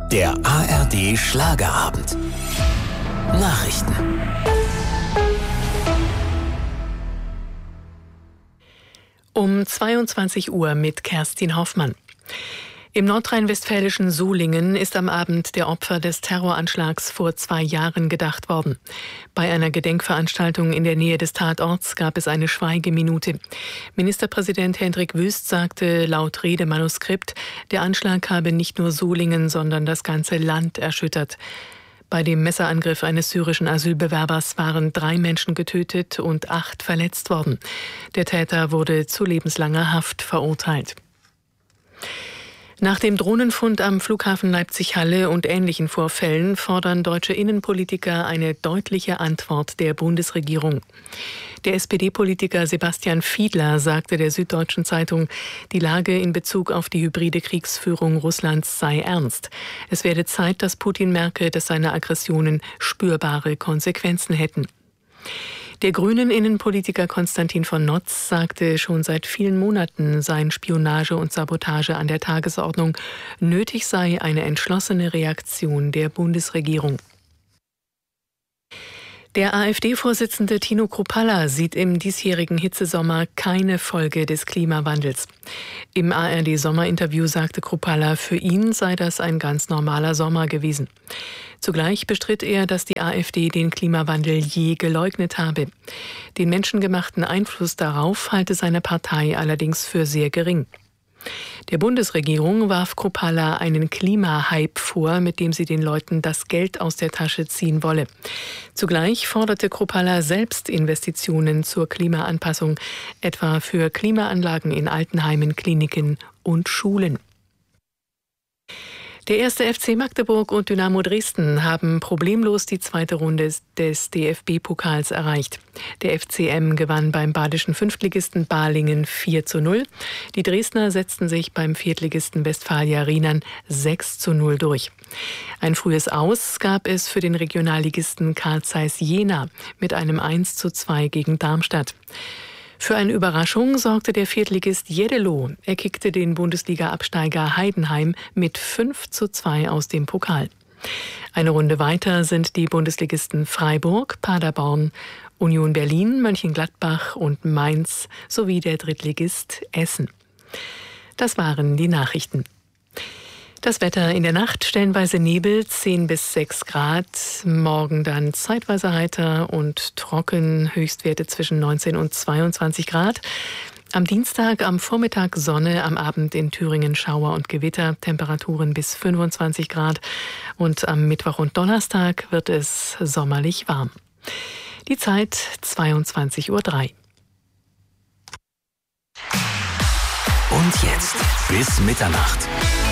Der ARD Schlagerabend. Nachrichten. Um 22 Uhr mit Kerstin Hoffmann. Im nordrhein-westfälischen Solingen ist am Abend der Opfer des Terroranschlags vor 2 Jahren gedacht worden. Bei einer Gedenkveranstaltung in der Nähe des Tatorts gab es eine Schweigeminute. Ministerpräsident Hendrik Wüst sagte laut Redemanuskript, der Anschlag habe nicht nur Solingen, sondern das ganze Land erschüttert. Bei dem Messerangriff eines syrischen Asylbewerbers waren 3 Menschen getötet und 8 verletzt worden. Der Täter wurde zu lebenslanger Haft verurteilt. Nach dem Drohnenfund am Flughafen Leipzig-Halle und ähnlichen Vorfällen fordern deutsche Innenpolitiker eine deutliche Antwort der Bundesregierung. Der SPD-Politiker Sebastian Fiedler sagte der Süddeutschen Zeitung, die Lage in Bezug auf die hybride Kriegsführung Russlands sei ernst. Es werde Zeit, dass Putin merke, dass seine Aggressionen spürbare Konsequenzen hätten. Der grünen Innenpolitiker Konstantin von Notz sagte, schon seit vielen Monaten seien Spionage und Sabotage an der Tagesordnung. Nötig sei eine entschlossene Reaktion der Bundesregierung. Der AfD-Vorsitzende Tino Kruppalla sieht im diesjährigen Hitzesommer keine Folge des Klimawandels. Im ARD-Sommerinterview sagte Kruppalla, für ihn sei das ein ganz normaler Sommer gewesen. Zugleich bestritt er, dass die AfD den Klimawandel je geleugnet habe. Den menschengemachten Einfluss darauf halte seine Partei allerdings für sehr gering. Der Bundesregierung warf Kruppalla einen Klimahype vor, mit dem sie den Leuten das Geld aus der Tasche ziehen wolle. Zugleich forderte Kruppalla selbst Investitionen zur Klimaanpassung, etwa für Klimaanlagen in Altenheimen, Kliniken und Schulen. Der 1. FC Magdeburg und Dynamo Dresden haben problemlos die 2. Runde des DFB-Pokals erreicht. Der FCM gewann beim badischen Fünftligisten Balingen 4:0. Die Dresdner setzten sich beim Viertligisten Westfalia Rheinland 6:0 durch. Ein frühes Aus gab es für den Regionalligisten Carl Zeiss Jena mit einem 1:2 gegen Darmstadt. Für eine Überraschung sorgte der Viertligist Jeddelo. Er kickte den Bundesliga-Absteiger Heidenheim mit 5:2 aus dem Pokal. Eine Runde weiter sind die Bundesligisten Freiburg, Paderborn, Union Berlin, Mönchengladbach und Mainz sowie der Drittligist Essen. Das waren die Nachrichten. Das Wetter in der Nacht, stellenweise Nebel, 10 bis 6 Grad. Morgen dann zeitweise heiter und trocken, Höchstwerte zwischen 19 und 22 Grad. Am Dienstag am Vormittag Sonne, am Abend in Thüringen Schauer und Gewitter, Temperaturen bis 25 Grad. Und am Mittwoch und Donnerstag wird es sommerlich warm. Die Zeit 22:03 Uhr. Und jetzt bis Mitternacht.